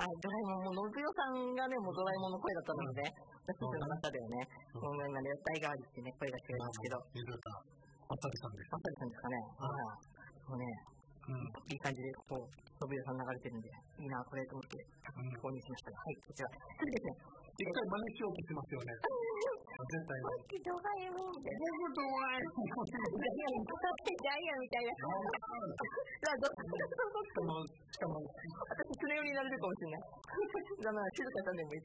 はい、ドラえもんも、信代さんがね、もうドラえもんの声だったので、私たちの中ではね、もう今ね、代替わりしてね、声が違いますけど。 水田まさりさんです。 まさりさんですかね。もうね、いい感じで、こう、信代さん流れてるんで、いいな、これと思って、購入しましたが、はい、こちら。次ですね。 一回真似しようとしますよね。絶対に。 さっきドラえもんみたいな。 僕ドラえもん。 ジャイアン、ジャイアンみたいな。しかも、私、クレヨンになれるかもしれない。だから、静香さんでもいい。